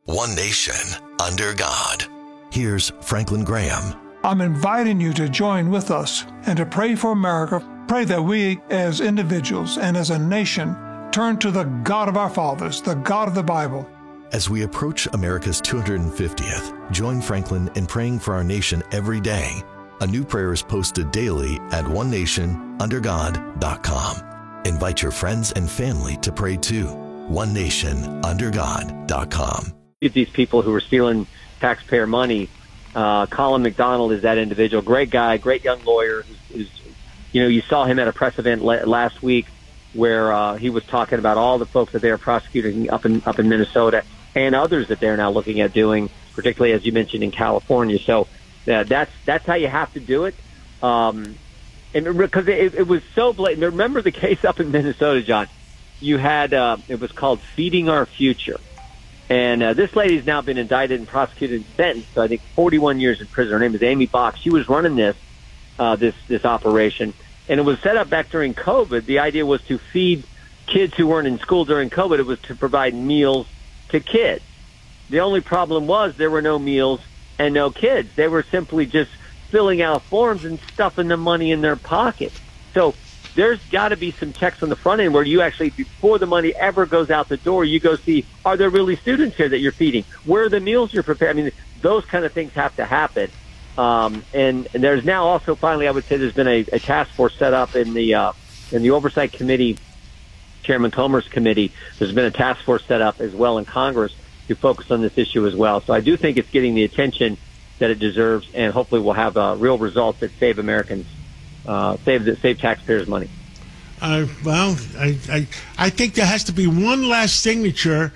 One nation, under God. Here's Franklin Graham. I'm inviting you to join with us and to pray for America. Pray that we as individuals and as a nation turn to the God of our fathers, the God of the Bible. As we approach America's 250th, join Franklin in praying for our nation every day. A new prayer is posted daily at onenationundergod.com. Invite your friends and family to pray too. onenationundergod.com. These people who are stealing taxpayer money, Colin McDonald is that individual. Great guy, great young lawyer. You saw him at a press event last week where he was talking about all the folks that they are prosecuting up in Minnesota and others that they're now looking at doing, particularly as you mentioned in California. So that's how you have to do it. And because it was so blatant. Remember the case up in Minnesota, John? You had it was called Feeding Our Future. And this lady's now been indicted and prosecuted and sentenced to, I think, 41 years in prison. Her name is Amy Box. She was running this operation. And it was set up back during COVID. The idea was to feed kids who weren't in school during COVID. It was to provide meals to kids. The only problem was there were no meals and no kids. They were simply just filling out forms and stuffing the money in their pocket. So there's got to be some checks on the front end where you actually, before the money ever goes out the door, you go see, are there really students here that you're feeding? Where are the meals you're preparing? I mean, those kind of things have to happen. And there's now also, finally, I would say there's been a task force set up in the Oversight Committee, Chairman Comer's committee. There's been a task force set up as well in Congress to focus on this issue as well. So I do think it's getting the attention that it deserves, and hopefully we'll have real results that save Americans, save taxpayers' money. Well, I think there has to be one last signature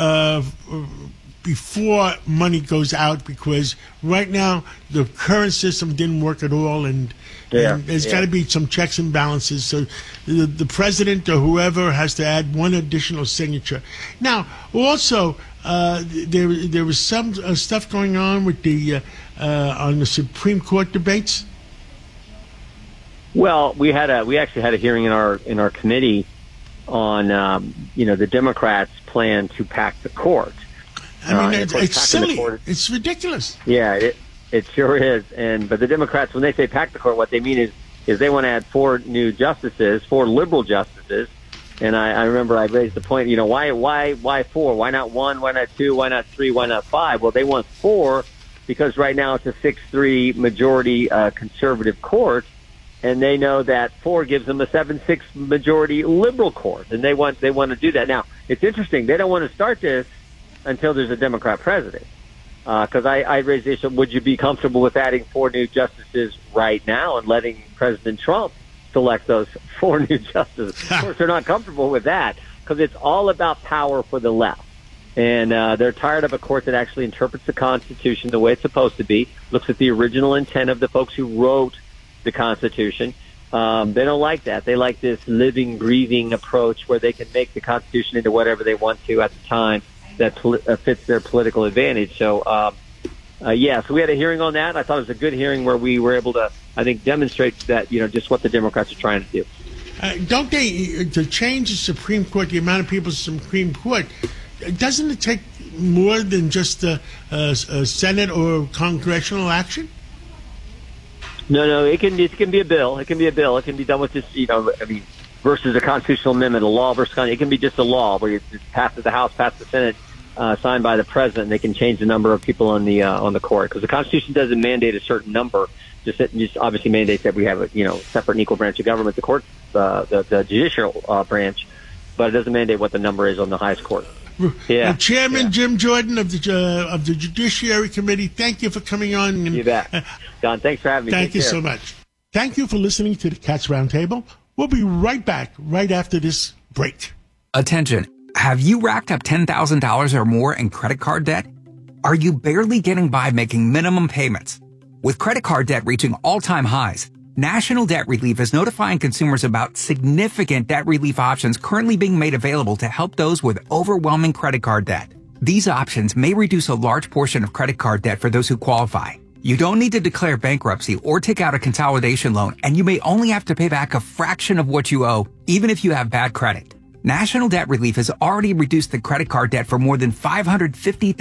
before money goes out, because right now the current system didn't work at all, and there's got to be some checks and balances. So the president or whoever has to add one additional signature. Now, also, there was some stuff going on with on the Supreme Court debates. Well, we actually had a hearing in our committee on the Democrats' plan to pack the court. I mean, it's silly. It's ridiculous. Yeah, it sure is. But the Democrats, when they say pack the court, what they mean is they want to add 4 new justices, 4 liberal justices. And I remember I raised the point, why 4? Why not 1? Why not 2? Why not 3? Why not 5? Well, they want 4 because right now it's a 6-3 majority conservative court, and they know that 4 gives them a 7-6 majority liberal court, and they want to do that. Now, it's interesting. They don't want to start this until there's a Democrat president. Because I raised the issue, would you be comfortable with adding 4 new justices right now and letting President Trump select those 4 new justices? Of course, they're not comfortable with that because it's all about power for the left. And they're tired of a court that actually interprets the Constitution the way it's supposed to be, looks at the original intent of the folks who wrote the Constitution. They don't like that. They like this living, breathing approach where they can make the Constitution into whatever they want to at the time that fits their political advantage. So, so we had a hearing on that. I thought it was a good hearing where we were able to, I think, demonstrate that, just what the Democrats are trying to do. Don't they, to change the Supreme Court, the amount of people in the Supreme Court, doesn't it take more than just a Senate or congressional action? No, it can be a bill. It can be a bill. It can be done with just, versus a constitutional amendment, a law versus it can be just a law where you pass the House, pass the Senate, signed by the president, and they can change the number of people on the court, because the Constitution doesn't mandate a certain number. Just obviously mandates that we have a separate and equal branch of government, the court, the judicial branch, but it doesn't mandate what the number is on the highest court. Yeah. Chairman Jim Jordan of the Judiciary Committee, thank you for coming on. You bet. Don, thanks for having me. Thank you so much. Thank you for listening to the Cats Roundtable. We'll be right back right after this break. Attention. Have you racked up $10,000 or more in credit card debt? Are you barely getting by making minimum payments? With credit card debt reaching all-time highs, National Debt Relief is notifying consumers about significant debt relief options currently being made available to help those with overwhelming credit card debt. These options may reduce a large portion of credit card debt for those who qualify. You don't need to declare bankruptcy or take out a consolidation loan, and you may only have to pay back a fraction of what you owe, even if you have bad credit. National Debt Relief has already reduced the credit card debt for more than 550,000